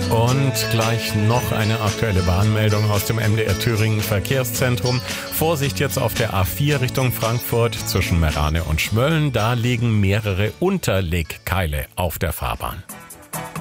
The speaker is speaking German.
Und gleich noch eine aktuelle Warnmeldung aus dem MDR Thüringen Verkehrszentrum. Vorsicht jetzt auf der A4 Richtung Frankfurt zwischen Merane und Schmölln. Da liegen mehrere Unterlegkeile auf der Fahrbahn.